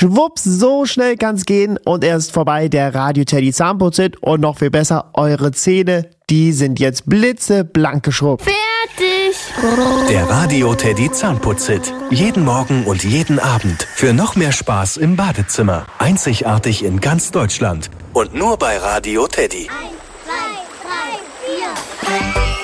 Schwupps, so schnell kann's gehen und er ist vorbei, der Radio Teddy Zahnputzhit. Und noch viel besser, eure Zähne, die sind jetzt blitzeblank geschrubbt. Fertig! Der Radio Teddy Zahnputzhit. Jeden Morgen und jeden Abend. Für noch mehr Spaß im Badezimmer. Einzigartig in ganz Deutschland. Und nur bei Radio Teddy. 1, 2, 3, 4.